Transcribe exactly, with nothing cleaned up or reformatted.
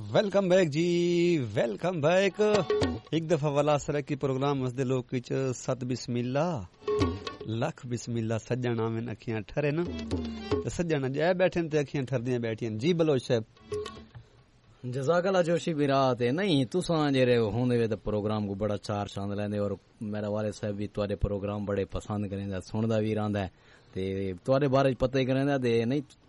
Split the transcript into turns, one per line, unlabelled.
Welcome back जी, welcome back. एक दफा वाला सर की प्रोग्राम मसदे लोग किच सत बिस्मिल्ला लख बिस्मिल्ला सज्जन आवेन अखियां ठरे न ते सज्जन जाए बैठे ते अखियां ठरदियां बैठियां जी। बलोच साहब
जज़ाकल्ला जोशी बिरात है नहीं तुसां जेरे होंदे वे ते प्रोग्राम को बड़ा चार चांद लैंदे और मेरा वाले साहब भी तुहाडे प्रोग्राम बड़े पसंद करेंदा सुनदा भी रहिंदा ते तुहाडे बारे च पता ही करेंदा ते नहीं